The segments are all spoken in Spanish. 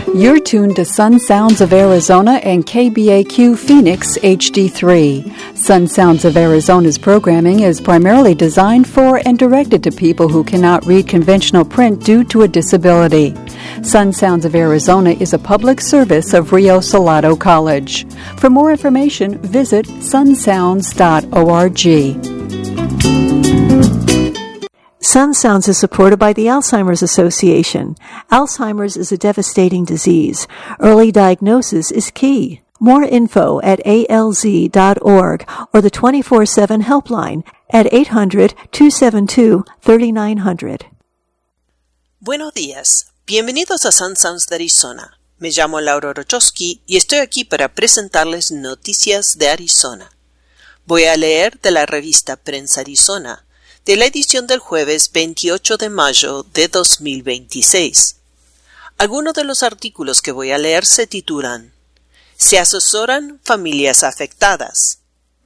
You're tuned to Sun Sounds of Arizona and KBAQ Phoenix HD3. Sun Sounds of Arizona's programming is primarily designed for and directed to people who cannot read conventional print due to a disability. Sun Sounds of Arizona is a public service of Rio Salado College. For more information, visit sunsounds.org. Sun Sounds is supported by the Alzheimer's Association. Alzheimer's is a devastating disease. Early diagnosis is key. More info at alz.org or the 24/7 helpline at 800-272-3900. Buenos días. Bienvenidos a Sun Sounds de Arizona. Me llamo Laura Rochowski y estoy aquí para presentarles noticias de Arizona. Voy a leer de la revista Prensa Arizona, de la edición del jueves 28 de mayo de 2026. Algunos de los artículos que voy a leer se titulan ¿Se asesoran familias afectadas?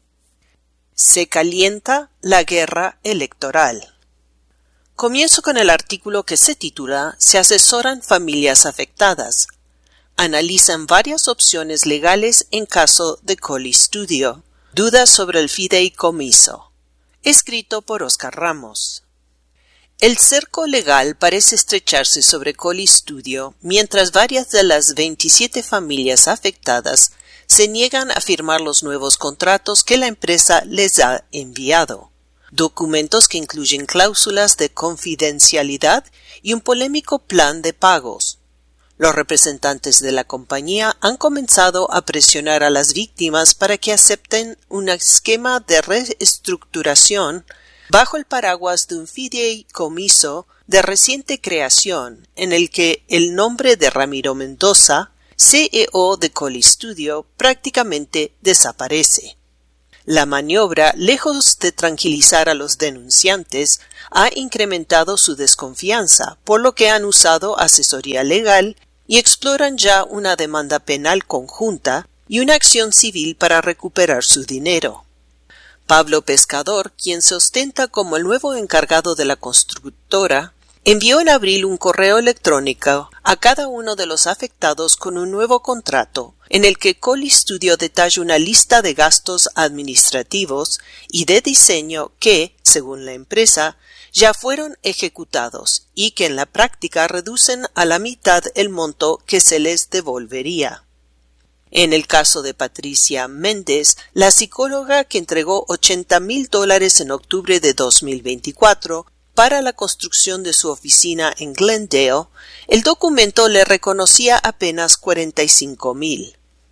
Se calienta la guerra electoral. Comienzo con el artículo que se titula ¿Se asesoran familias afectadas? Analizan varias opciones legales en caso de Collie Studio. Dudas sobre el fideicomiso. Escrito por Oscar Ramos. El cerco legal parece estrecharse sobre Collie Studio mientras varias de las 27 familias afectadas se niegan a firmar los nuevos contratos que la empresa les ha enviado. Documentos que incluyen cláusulas de confidencialidad y un polémico plan de pagos. Los representantes de la compañía han comenzado a presionar a las víctimas para que acepten un esquema de reestructuración bajo el paraguas de un fideicomiso de reciente creación en el que el nombre de Ramiro Mendoza, CEO de Collie Studio, prácticamente desaparece. La maniobra, lejos de tranquilizar a los denunciantes, ha incrementado su desconfianza, por lo que han usado asesoría legal y exploran ya una demanda penal conjunta y una acción civil para recuperar su dinero. Pablo Pescador, quien se ostenta como el nuevo encargado de la constructora, envió en abril un correo electrónico a cada uno de los afectados con un nuevo contrato, en el que Collie Studio detalla una lista de gastos administrativos y de diseño que, según la empresa, ya fueron ejecutados y que en la práctica reducen a la mitad el monto que se les devolvería. En el caso de Patricia Méndez, la psicóloga que entregó $80,000 en octubre de 2024 para la construcción de su oficina en Glendale, el documento le reconocía apenas $45,000.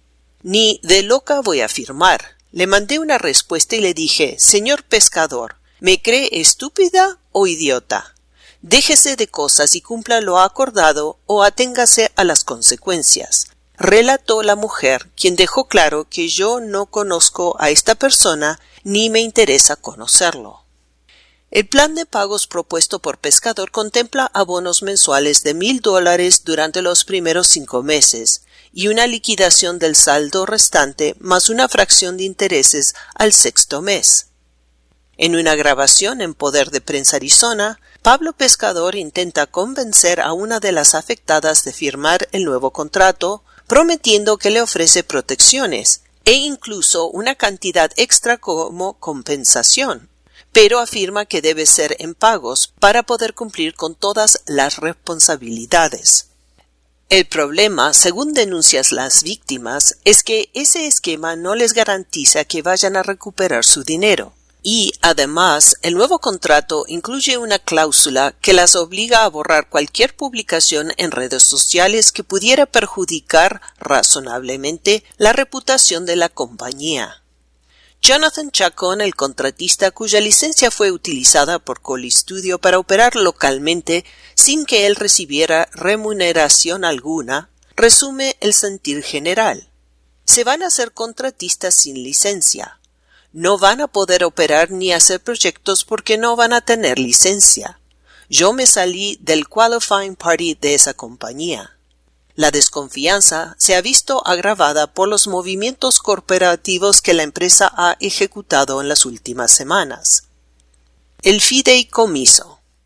Ni de loca voy a firmar. Le mandé una respuesta y le dije, señor Pescador, ¿me cree estúpida o idiota? Déjese de cosas y cumpla lo acordado o aténgase a las consecuencias, relató la mujer, quien dejó claro que yo no conozco a esta persona ni me interesa conocerlo. El plan de pagos propuesto por Pescador contempla abonos mensuales de $1,000 durante los primeros 5 meses y una liquidación del saldo restante más una fracción de intereses al 6º mes. En una grabación en Poder de Prensa Arizona, Pablo Pescador intenta convencer a una de las afectadas de firmar el nuevo contrato, prometiendo que le ofrece protecciones e incluso una cantidad extra como compensación, pero afirma que debe ser en pagos para poder cumplir con todas las responsabilidades. El problema, según denuncian las víctimas, es que ese esquema no les garantiza que vayan a recuperar su dinero. Y, además, el nuevo contrato incluye una cláusula que las obliga a borrar cualquier publicación en redes sociales que pudiera perjudicar razonablemente la reputación de la compañía. Jonathan Chacón, el contratista cuya licencia fue utilizada por Collie Studio para operar localmente sin que él recibiera remuneración alguna, resume el sentir general. Se van a ser contratistas sin licencia. No van a poder operar ni hacer proyectos porque no van a tener licencia. Yo me salí del qualifying party de esa compañía. La desconfianza se ha visto agravada por los movimientos corporativos que la empresa ha ejecutado en las últimas semanas. El fideicomiso.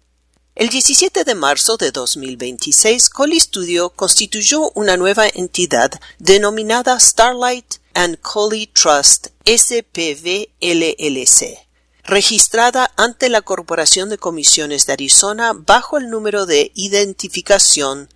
El 17 de marzo de 2026, Coley Studio constituyó una nueva entidad denominada Starlight and Coley Trust SPV LLC, registrada ante la Corporación de Comisiones de Arizona bajo el número de identificación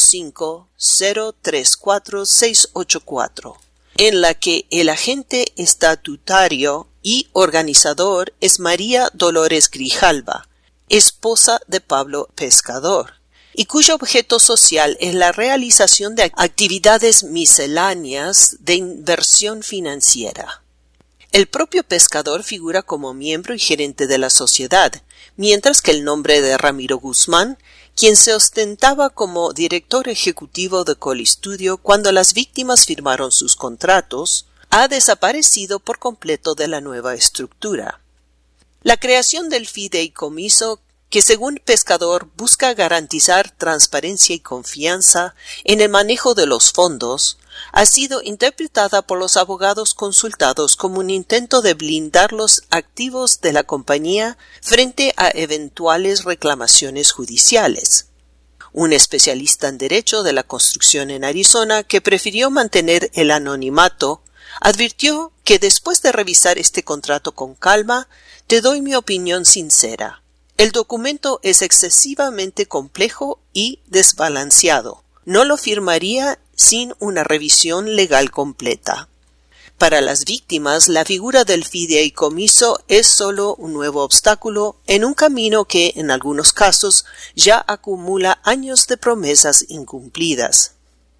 25034-684, en la que el agente estatutario y organizador es María Dolores Grijalva, esposa de Pablo Pescador, y cuyo objeto social es la realización de actividades misceláneas de inversión financiera. El propio Pescador figura como miembro y gerente de la sociedad, mientras que el nombre de Ramiro Guzmán, quien se ostentaba como director ejecutivo de Coley Studio cuando las víctimas firmaron sus contratos, ha desaparecido por completo de la nueva estructura. La creación del fideicomiso, que según Pescador busca garantizar transparencia y confianza en el manejo de los fondos, ha sido interpretada por los abogados consultados como un intento de blindar los activos de la compañía frente a eventuales reclamaciones judiciales. Un especialista en derecho de la construcción en Arizona, que prefirió mantener el anonimato, advirtió que después de revisar este contrato con calma, te doy mi opinión sincera. El documento es excesivamente complejo y desbalanceado. No lo firmaría sin una revisión legal completa. Para las víctimas, la figura del fideicomiso es solo un nuevo obstáculo en un camino que, en algunos casos, ya acumula años de promesas incumplidas.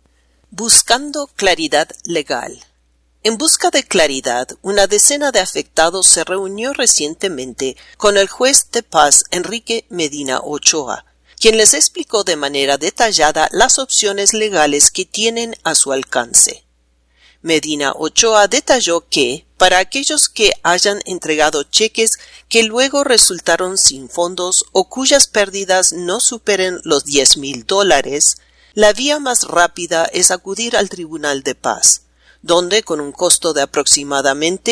Buscando claridad legal. En busca de claridad, una decena de afectados se reunió recientemente con el juez de paz Enrique Medina Ochoa, quien les explicó de manera detallada las opciones legales que tienen a su alcance. Medina Ochoa detalló que, para aquellos que hayan entregado cheques que luego resultaron sin fondos o cuyas pérdidas no superen los $10,000, la vía más rápida es acudir al Tribunal de Paz, donde con un costo de aproximadamente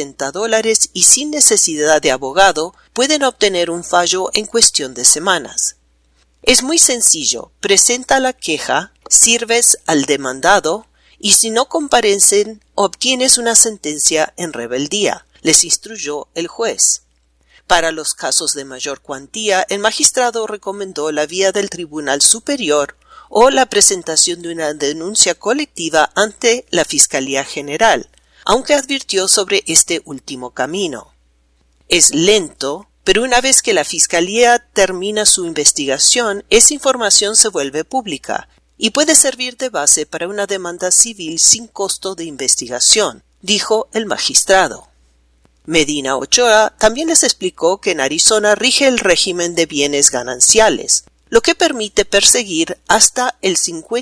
$60 y sin necesidad de abogado pueden obtener un fallo en cuestión de semanas. Es muy sencillo, presenta la queja, sirves al demandado y si no comparecen obtienes una sentencia en rebeldía, les instruyó el juez. Para los casos de mayor cuantía, el magistrado recomendó la vía del Tribunal Superior o la presentación de una denuncia colectiva ante la Fiscalía General, aunque advirtió sobre este último camino. Es lento, pero una vez que la Fiscalía termina su investigación, esa información se vuelve pública y puede servir de base para una demanda civil sin costo de investigación, dijo el magistrado. Medina Ochoa también les explicó que en Arizona rige el régimen de bienes gananciales, lo que permite perseguir hasta el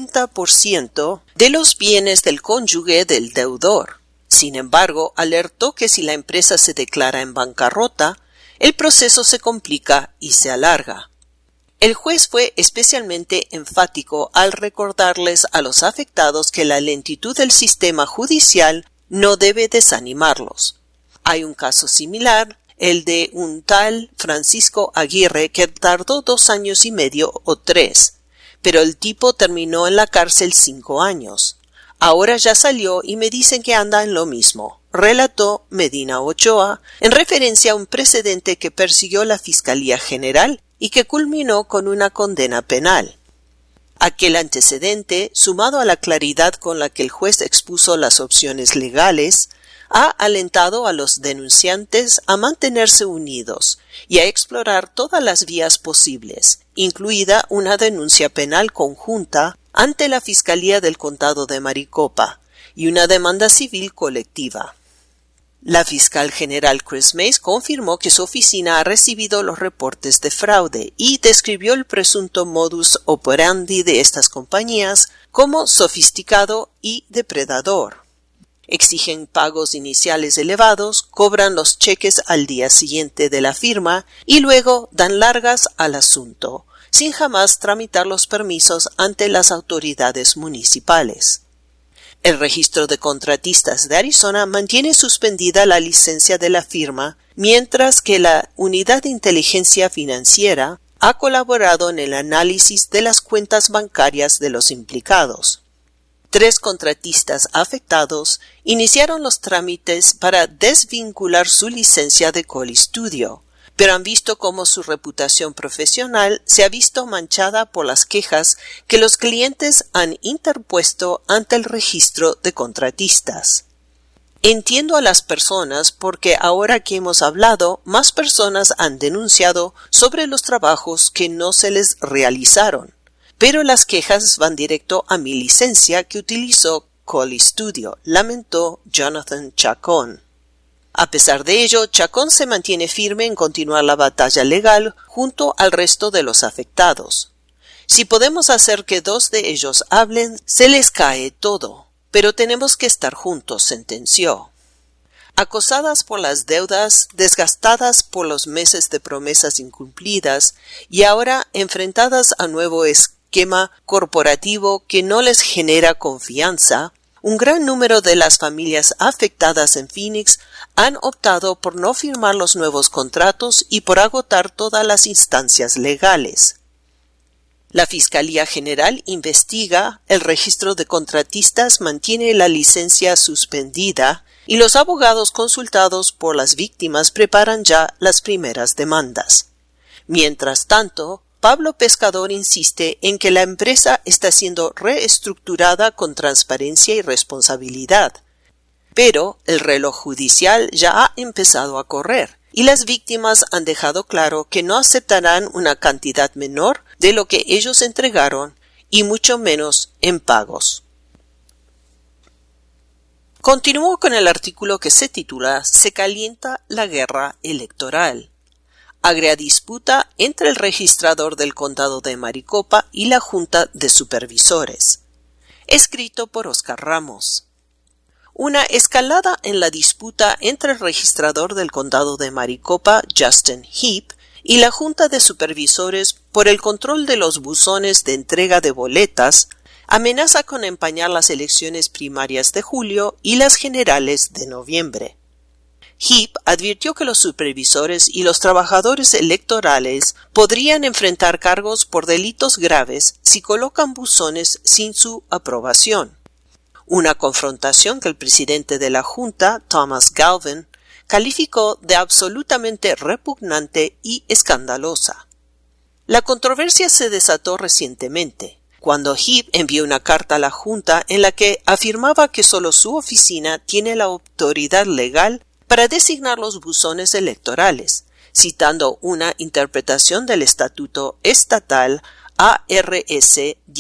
50% de los bienes del cónyuge del deudor. Sin embargo, alertó que si la empresa se declara en bancarrota, el proceso se complica y se alarga. El juez fue especialmente enfático al recordarles a los afectados que la lentitud del sistema judicial no debe desanimarlos. Hay un caso similar, el de un tal Francisco Aguirre, que tardó 2 años y medio o 3, pero el tipo terminó en la cárcel 5 años. Ahora ya salió y me dicen que anda en lo mismo, relató Medina Ochoa, en referencia a un precedente que persiguió la Fiscalía General y que culminó con una condena penal. Aquel antecedente, sumado a la claridad con la que el juez expuso las opciones legales, ha alentado a los denunciantes a mantenerse unidos y a explorar todas las vías posibles, incluida una denuncia penal conjunta ante la Fiscalía del Condado de Maricopa y una demanda civil colectiva. La fiscal general Chris Mays confirmó que su oficina ha recibido los reportes de fraude y describió el presunto modus operandi de estas compañías como sofisticado y depredador. Exigen pagos iniciales elevados, cobran los cheques al día siguiente de la firma y luego dan largas al asunto, sin jamás tramitar los permisos ante las autoridades municipales. El registro de contratistas de Arizona mantiene suspendida la licencia de la firma, mientras que la Unidad de Inteligencia Financiera ha colaborado en el análisis de las cuentas bancarias de los implicados. 3 contratistas afectados iniciaron los trámites para desvincular su licencia de Call Studio, pero han visto cómo su reputación profesional se ha visto manchada por las quejas que los clientes han interpuesto ante el registro de contratistas. Entiendo a las personas porque ahora que hemos hablado, más personas han denunciado sobre los trabajos que no se les realizaron, pero las quejas van directo a mi licencia que utilizó Call Studio, lamentó Jonathan Chacón. A pesar de ello, Chacón se mantiene firme en continuar la batalla legal junto al resto de los afectados. Si podemos hacer que 2 de ellos hablen, se les cae todo, pero tenemos que estar juntos, sentenció. Acosadas por las deudas, desgastadas por los meses de promesas incumplidas y ahora enfrentadas a nuevo esquema corporativo que no les genera confianza, un gran número de las familias afectadas en Phoenix han optado por no firmar los nuevos contratos y por agotar todas las instancias legales. La Fiscalía General investiga, el registro de contratistas mantiene la licencia suspendida y los abogados consultados por las víctimas preparan ya las primeras demandas. Mientras tanto, Pablo Pescador insiste en que la empresa está siendo reestructurada con transparencia y responsabilidad, pero el reloj judicial ya ha empezado a correr y las víctimas han dejado claro que no aceptarán una cantidad menor de lo que ellos entregaron y mucho menos en pagos. Continuó con el artículo que se titula «Se calienta la guerra electoral». Agria disputa entre el registrador del condado de Maricopa y la Junta de Supervisores. Escrito por Oscar Ramos. Una escalada en la disputa entre el registrador del condado de Maricopa, Justin Heap, y la Junta de Supervisores por el control de los buzones de entrega de boletas amenaza con empañar las elecciones primarias de julio y las generales de noviembre. Heap advirtió que los supervisores y los trabajadores electorales podrían enfrentar cargos por delitos graves si colocan buzones sin su aprobación. Una confrontación que el presidente de la Junta, Thomas Galvin, calificó de absolutamente repugnante y escandalosa. La controversia se desató recientemente, cuando Heap envió una carta a la Junta en la que afirmaba que solo su oficina tiene la autoridad legal para designar los buzones electorales, citando una interpretación del Estatuto Estatal ARS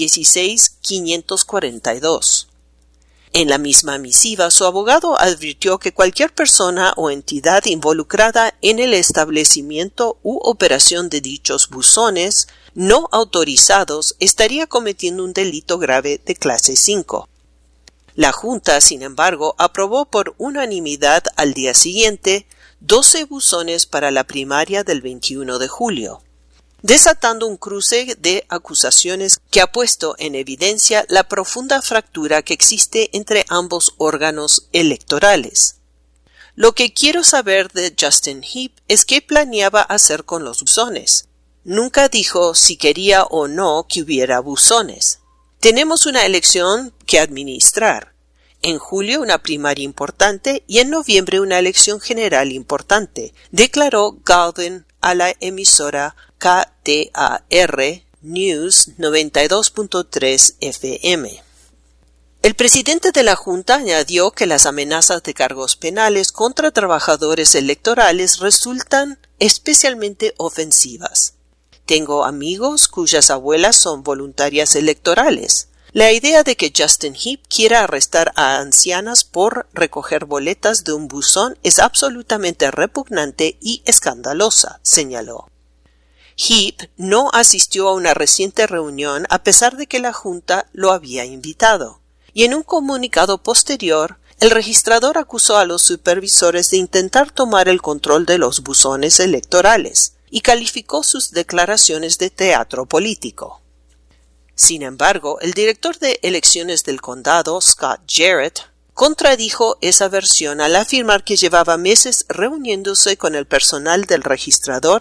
16542. En la misma misiva, su abogado advirtió que cualquier persona o entidad involucrada en el establecimiento u operación de dichos buzones no autorizados estaría cometiendo un delito grave de clase 5. La Junta, sin embargo, aprobó por unanimidad al día siguiente 12 buzones para la primaria del 21 de julio, desatando un cruce de acusaciones que ha puesto en evidencia la profunda fractura que existe entre ambos órganos electorales. Lo que quiero saber de Justin Heap es qué planeaba hacer con los buzones. Nunca dijo si quería o no que hubiera buzones. Tenemos una elección que administrar. En julio una primaria importante y en noviembre una elección general importante, declaró Galvin a la emisora KTAR News 92.3 FM. El presidente de la Junta añadió que las amenazas de cargos penales contra trabajadores electorales resultan especialmente ofensivas. Tengo amigos cuyas abuelas son voluntarias electorales. La idea de que Justin Heap quiera arrestar a ancianas por recoger boletas de un buzón es absolutamente repugnante y escandalosa, señaló. Heap no asistió a una reciente reunión a pesar de que la Junta lo había invitado, y en un comunicado posterior, el registrador acusó a los supervisores de intentar tomar el control de los buzones electorales y calificó sus declaraciones de teatro político. Sin embargo, el director de elecciones del condado, Scott Jarrett, contradijo esa versión al afirmar que llevaba meses reuniéndose con el personal del registrador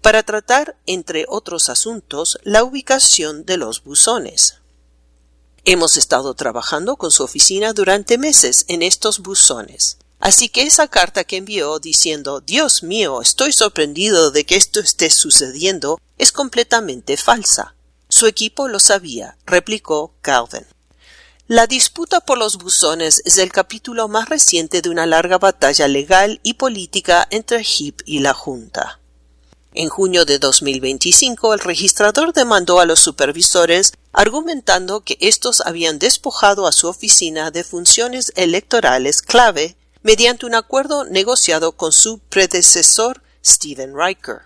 para tratar, entre otros asuntos, la ubicación de los buzones. Hemos estado trabajando con su oficina durante meses en estos buzones. Así que esa carta que envió diciendo «Dios mío, estoy sorprendido de que esto esté sucediendo» es completamente falsa. Su equipo lo sabía, replicó Galvin. La disputa por los buzones es el capítulo más reciente de una larga batalla legal y política entre HEAP y la Junta. En junio de 2025, el registrador demandó a los supervisores argumentando que estos habían despojado a su oficina de funciones electorales clave mediante un acuerdo negociado con su predecesor, Stephen Riker.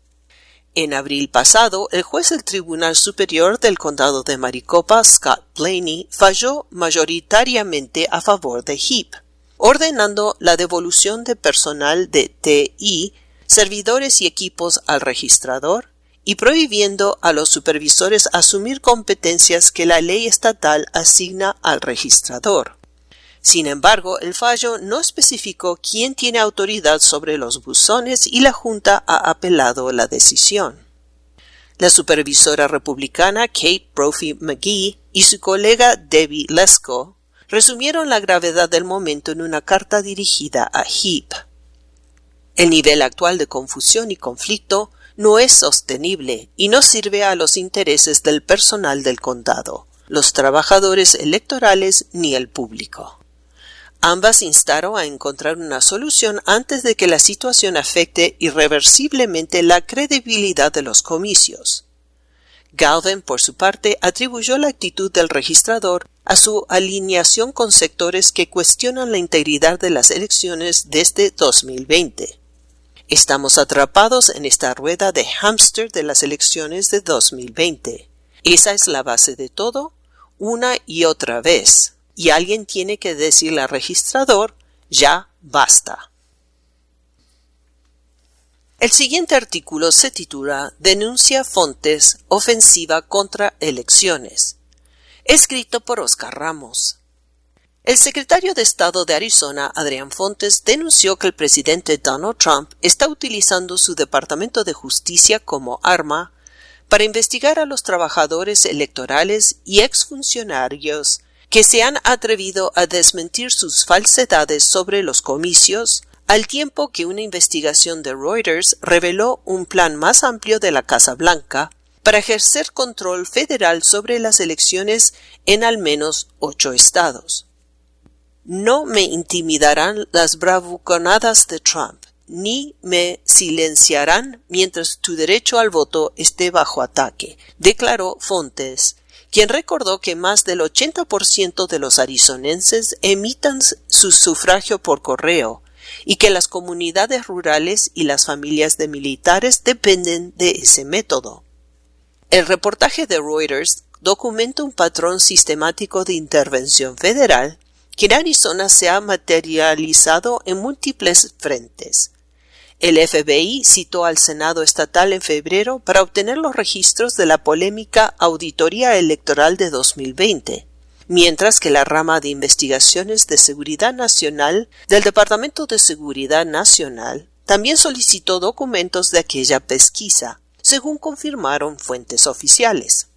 En abril pasado, el juez del Tribunal Superior del Condado de Maricopa, Scott Blaney, falló mayoritariamente a favor de HEAP, ordenando la devolución de personal de TI, servidores y equipos al registrador, y prohibiendo a los supervisores asumir competencias que la ley estatal asigna al registrador. Sin embargo, el fallo no especificó quién tiene autoridad sobre los buzones y la Junta ha apelado la decisión. La supervisora republicana Kate Brophy McGee y su colega Debbie Lesko resumieron la gravedad del momento en una carta dirigida a HEAP. El nivel actual de confusión y conflicto no es sostenible y no sirve a los intereses del personal del condado, los trabajadores electorales ni el público. Ambas instaron a encontrar una solución antes de que la situación afecte irreversiblemente la credibilidad de los comicios. Galvin, por su parte, atribuyó la actitud del registrador a su alineación con sectores que cuestionan la integridad de las elecciones desde 2020. Estamos atrapados en esta rueda de hámster de las elecciones de 2020. Esa es la base de todo, una y otra vez. Y alguien tiene que decirle al registrador, ya basta. El siguiente artículo se titula Denuncia Fontes, ofensiva contra elecciones, escrito por Oscar Ramos. El secretario de Estado de Arizona, Adrián Fontes, denunció que el presidente Donald Trump está utilizando su Departamento de Justicia como arma para investigar a los trabajadores electorales y exfuncionarios que se han atrevido a desmentir sus falsedades sobre los comicios, al tiempo que una investigación de Reuters reveló un plan más amplio de la Casa Blanca para ejercer control federal sobre las elecciones en al menos 8 estados. No me intimidarán las bravuconadas de Trump, ni me silenciarán mientras tu derecho al voto esté bajo ataque, declaró Fontes, quien recordó que más del 80% de los arizonenses emitan su sufragio por correo y que las comunidades rurales y las familias de militares dependen de ese método. El reportaje de Reuters documenta un patrón sistemático de intervención federal que en Arizona se ha materializado en múltiples frentes. El FBI citó al Senado estatal en febrero para obtener los registros de la polémica auditoría electoral de 2020, mientras que la rama de investigaciones de seguridad nacional del Departamento de Seguridad Nacional también solicitó documentos de aquella pesquisa, según confirmaron fuentes oficiales.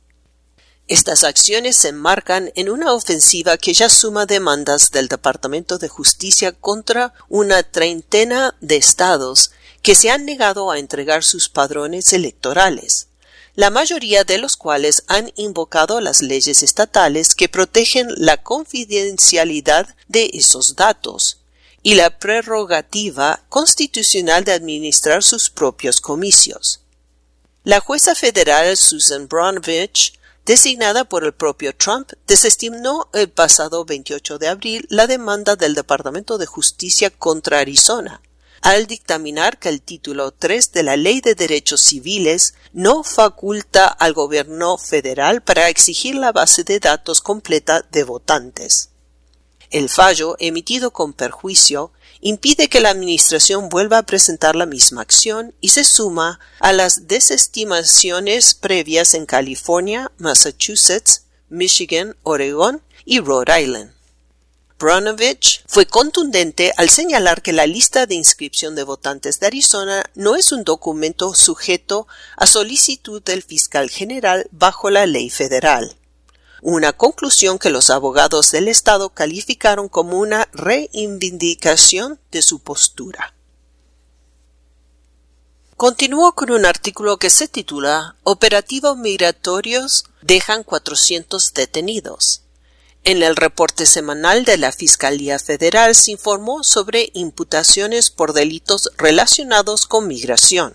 Estas acciones se enmarcan en una ofensiva que ya suma demandas del Departamento de Justicia contra una treintena de estados que se han negado a entregar sus padrones electorales, la mayoría de los cuales han invocado las leyes estatales que protegen la confidencialidad de esos datos y la prerrogativa constitucional de administrar sus propios comicios. La jueza federal Susan Brnovich, designada por el propio Trump, desestimó el pasado 28 de abril la demanda del Departamento de Justicia contra Arizona, al dictaminar que el título 3 de la Ley de Derechos Civiles no faculta al gobierno federal para exigir la base de datos completa de votantes. El fallo, emitido con perjuicio, impide que la administración vuelva a presentar la misma acción y se suma a las desestimaciones previas en California, Massachusetts, Michigan, Oregón y Rhode Island. Brnovich fue contundente al señalar que la lista de inscripción de votantes de Arizona no es un documento sujeto a solicitud del fiscal general bajo la ley federal. Una conclusión que los abogados del estado calificaron como una reivindicación de su postura. Continuó con un artículo que se titula Operativos migratorios dejan 400 detenidos. En el reporte semanal de la Fiscalía Federal se informó sobre imputaciones por delitos relacionados con migración.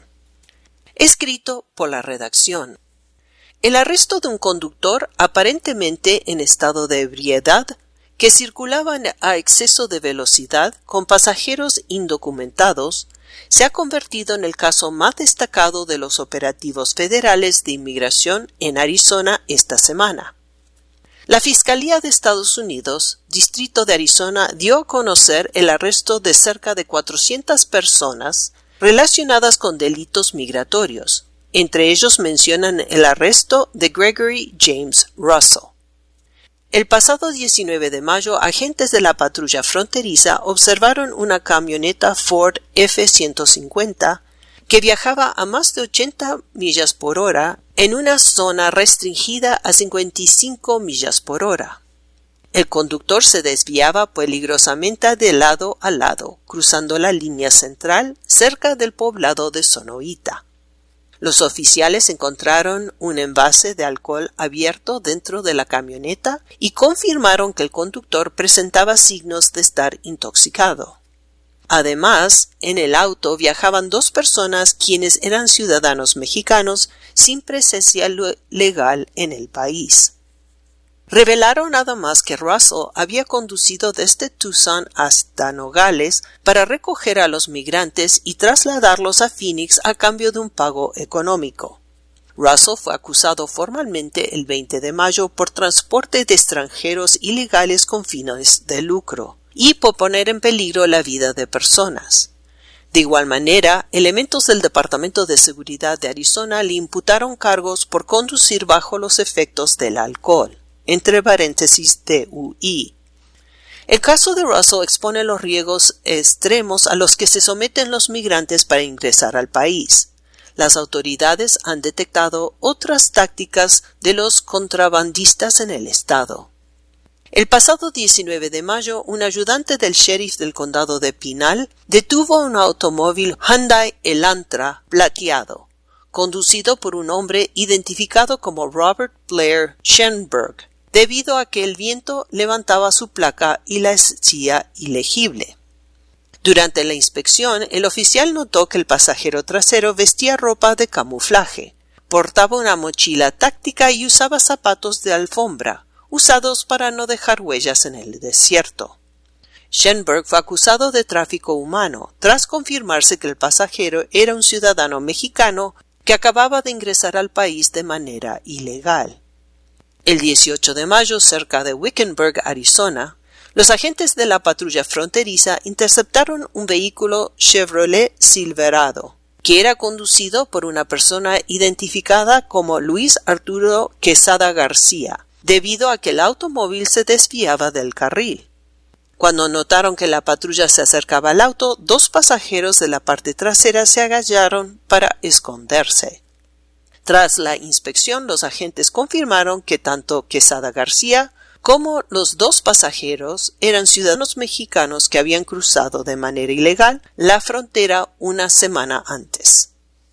Escrito por la redacción. El arresto de un conductor aparentemente en estado de ebriedad que circulaba a exceso de velocidad con pasajeros indocumentados se ha convertido en el caso más destacado de los operativos federales de inmigración en Arizona esta semana. La Fiscalía de Estados Unidos, Distrito de Arizona, dio a conocer el arresto de cerca de 400 personas relacionadas con delitos migratorios. Entre ellos mencionan el arresto de Gregory James Russell. El pasado 19 de mayo, agentes de la patrulla fronteriza observaron una camioneta Ford F-150 que viajaba a más de 80 millas por hora en una zona restringida a 55 millas por hora. El conductor se desviaba peligrosamente de lado a lado, cruzando la línea central cerca del poblado de Sonoita. Los oficiales encontraron un envase de alcohol abierto dentro de la camioneta y confirmaron que el conductor presentaba signos de estar intoxicado. Además, en el auto viajaban 2 personas quienes eran ciudadanos mexicanos sin presencia legal en el país. Revelaron además que Russell había conducido desde Tucson hasta Nogales para recoger a los migrantes y trasladarlos a Phoenix a cambio de un pago económico. Russell fue acusado formalmente el 20 de mayo por transporte de extranjeros ilegales con fines de lucro y por poner en peligro la vida de personas. De igual manera, elementos del Departamento de Seguridad de Arizona le imputaron cargos por conducir bajo los efectos del alcohol. Entre paréntesis DUI. El caso de Russell expone los riesgos extremos a los que se someten los migrantes para ingresar al país. Las autoridades han detectado otras tácticas de los contrabandistas en el estado. El pasado 19 de mayo, un ayudante del sheriff del condado de Pinal detuvo un automóvil Hyundai Elantra plateado, conducido por un hombre identificado como Robert Blair Schenberg, debido a que el viento levantaba su placa y la hacía ilegible. Durante la inspección, el oficial notó que el pasajero trasero vestía ropa de camuflaje, portaba una mochila táctica y usaba zapatos de alfombra, usados para no dejar huellas en el desierto. Schenberg fue acusado de tráfico humano, tras confirmarse que el pasajero era un ciudadano mexicano que acababa de ingresar al país de manera ilegal. El 18 de mayo, cerca de Wickenburg, Arizona, los agentes de la patrulla fronteriza interceptaron un vehículo Chevrolet Silverado, que era conducido por una persona identificada como Luis Arturo Quesada García, debido a que el automóvil se desviaba del carril. Cuando notaron que la patrulla se acercaba al auto, 2 pasajeros de la parte trasera se agacharon para esconderse. Tras la inspección, los agentes confirmaron que tanto Quesada García como los 2 pasajeros eran ciudadanos mexicanos que habían cruzado de manera ilegal la frontera una semana antes.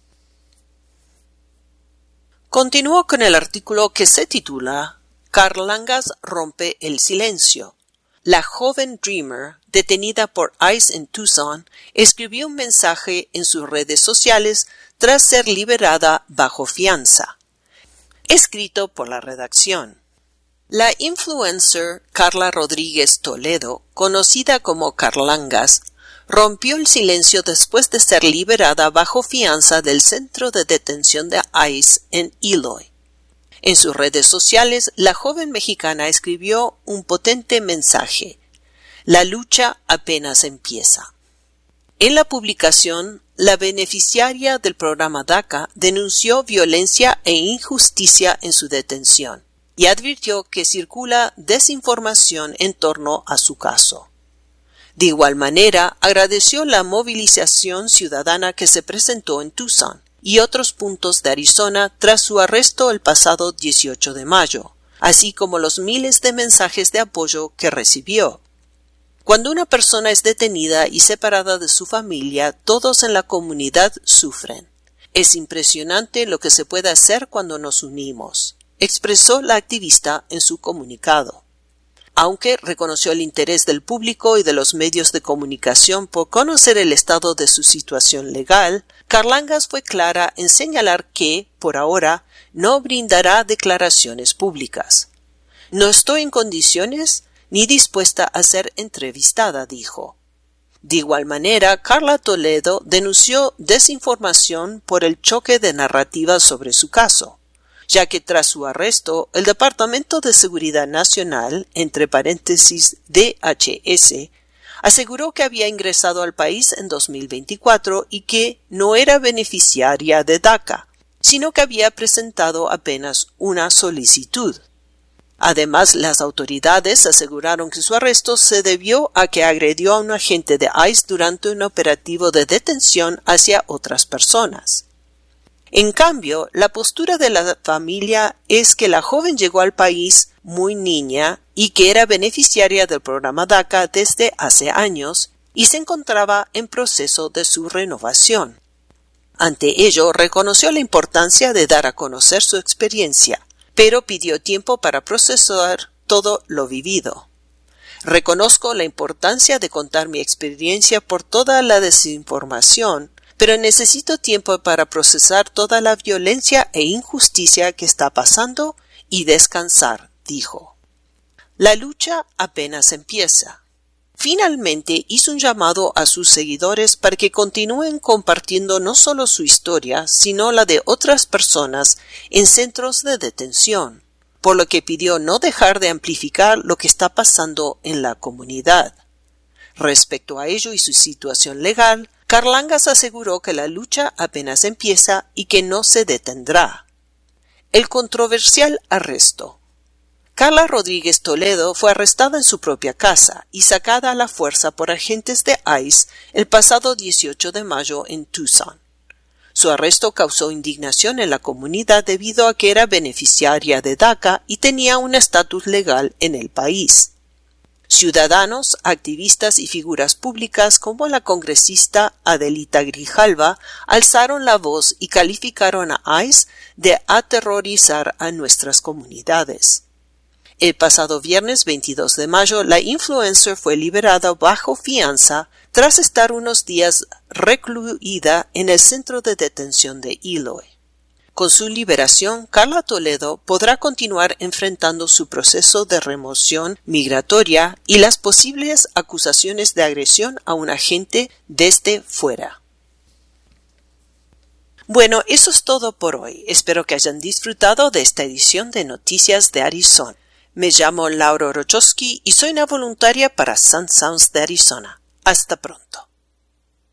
Continuó con el artículo que se titula Carlangas rompe el silencio. La joven Dreamer, detenida por ICE en Tucson, escribió un mensaje en sus redes sociales tras ser liberada bajo fianza. Escrito por la redacción. La influencer Carla Rodríguez Toledo, conocida como Carlangas, rompió el silencio después de ser liberada bajo fianza del centro de detención de ICE en Eloy. En sus redes sociales, la joven mexicana escribió un potente mensaje: la lucha apenas empieza. En la publicación, la beneficiaria del programa DACA denunció violencia e injusticia en su detención y advirtió que circula desinformación en torno a su caso. De igual manera, agradeció la movilización ciudadana que se presentó en Tucson y otros puntos de Arizona tras su arresto el pasado 18 de mayo, así como los miles de mensajes de apoyo que recibió. Cuando una persona es detenida y separada de su familia, todos en la comunidad sufren. Es impresionante lo que se puede hacer cuando nos unimos, expresó la activista en su comunicado. Aunque reconoció el interés del público y de los medios de comunicación por conocer el estado de su situación legal, Carlangas fue clara en señalar que, por ahora, no brindará declaraciones públicas. No estoy en condiciones ni dispuesta a ser entrevistada, dijo. De igual manera, Carla Toledo denunció desinformación por el choque de narrativas sobre su caso, ya que tras su arresto, el Departamento de Seguridad Nacional, entre paréntesis DHS, aseguró que había ingresado al país en 2024 y que no era beneficiaria de DACA, sino que había presentado apenas una solicitud. Además, las autoridades aseguraron que su arresto se debió a que agredió a un agente de ICE durante un operativo de detención hacia otras personas. En cambio, la postura de la familia es que la joven llegó al país muy niña y que era beneficiaria del programa DACA desde hace años y se encontraba en proceso de su renovación. Ante ello, reconoció la importancia de dar a conocer su experiencia, pero pidió tiempo para procesar todo lo vivido. Reconozco la importancia de contar mi experiencia por toda la desinformación, pero necesito tiempo para procesar toda la violencia e injusticia que está pasando y descansar, dijo. La lucha apenas empieza. Finalmente hizo un llamado a sus seguidores para que continúen compartiendo no solo su historia, sino la de otras personas en centros de detención, por lo que pidió no dejar de amplificar lo que está pasando en la comunidad. Respecto a ello y su situación legal, Carlangas aseguró que la lucha apenas empieza y que no se detendrá. El controversial arresto. Carla Rodríguez Toledo fue arrestada en su propia casa y sacada a la fuerza por agentes de ICE el pasado 18 de mayo en Tucson. Su arresto causó indignación en la comunidad debido a que era beneficiaria de DACA y tenía un estatus legal en el país. Ciudadanos, activistas y figuras públicas como la congresista Adelita Grijalva alzaron la voz y calificaron a ICE de aterrorizar a nuestras comunidades. El pasado viernes 22 de mayo, la influencer fue liberada bajo fianza tras estar unos días recluida en el centro de detención de Eloy. Con su liberación, Carla Toledo podrá continuar enfrentando su proceso de remoción migratoria y las posibles acusaciones de agresión a un agente desde fuera. Bueno, eso es todo por hoy. Espero que hayan disfrutado de esta edición de Noticias de Arizona. Me llamo Laura Orochowski y soy una voluntaria para Sun Sounds de Arizona. Hasta pronto.